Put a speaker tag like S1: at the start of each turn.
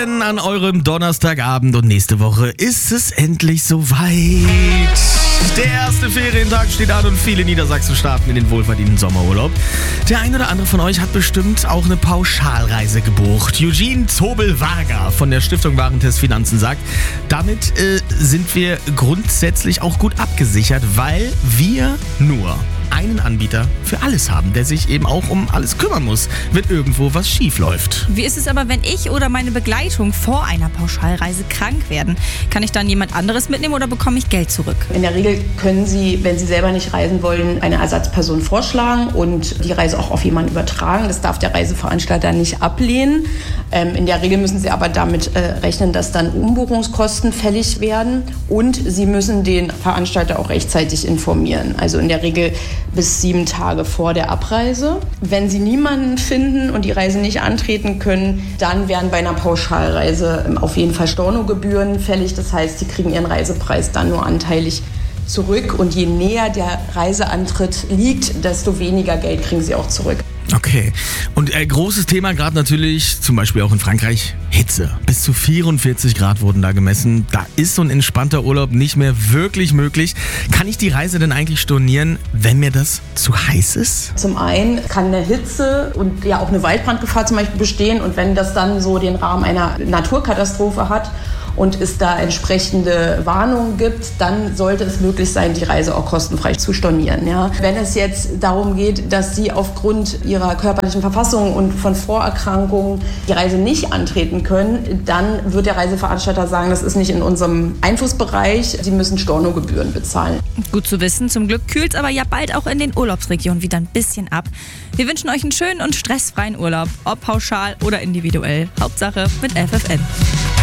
S1: Morgen an eurem Donnerstagabend und nächste Woche ist es endlich soweit. Der erste Ferientag steht an und viele Niedersachsen starten in den wohlverdienten Sommerurlaub. Der ein oder andere von euch hat bestimmt auch eine Pauschalreise gebucht. Eugene Zobel-Wager von der Stiftung Warentest Finanzen sagt, damit sind wir grundsätzlich auch gut abgesichert, weil wir nur einen Anbieter für alles haben, der sich eben auch um alles kümmern muss, wenn irgendwo was schief läuft.
S2: Wie ist es aber, wenn ich oder meine Begleitung vor einer Pauschalreise krank werden? Kann ich dann jemand anderes mitnehmen oder bekomme ich Geld zurück?
S3: In der Regel können Sie, wenn Sie selber nicht reisen wollen, eine Ersatzperson vorschlagen und die Reise auch auf jemanden übertragen. Das darf der Reiseveranstalter nicht ablehnen. In der Regel müssen Sie aber damit rechnen, dass dann Umbuchungskosten fällig werden und Sie müssen den Veranstalter auch rechtzeitig informieren. Also in der Regel bis 7 Tage vor der Abreise. Wenn Sie niemanden finden und die Reise nicht antreten können, dann werden bei einer Pauschalreise auf jeden Fall Stornogebühren fällig. Das heißt, Sie kriegen Ihren Reisepreis dann nur anteilig zurück. Und je näher der Reiseantritt liegt, desto weniger Geld kriegen Sie auch zurück.
S1: Okay. Und großes Thema gerade natürlich, zum Beispiel auch in Frankreich, Hitze. Bis zu 44 Grad wurden da gemessen. Da ist so ein entspannter Urlaub nicht mehr wirklich möglich. Kann ich die Reise denn eigentlich stornieren, wenn mir das zu heiß ist?
S3: Zum einen kann eine Hitze und ja auch eine Waldbrandgefahr zum Beispiel bestehen. Und wenn das dann so den Rahmen einer Naturkatastrophe hat und es da entsprechende Warnungen gibt, dann sollte es möglich sein, die Reise auch kostenfrei zu stornieren. Ja. Wenn es jetzt darum geht, dass Sie aufgrund Ihrer körperlichen Verfassung und von Vorerkrankungen die Reise nicht antreten können, dann wird der Reiseveranstalter sagen, das ist nicht in unserem Einflussbereich, Sie müssen Stornogebühren bezahlen.
S2: Gut zu wissen, zum Glück kühlt es aber ja bald auch in den Urlaubsregionen wieder ein bisschen ab. Wir wünschen euch einen schönen und stressfreien Urlaub, ob pauschal oder individuell. Hauptsache mit FFN.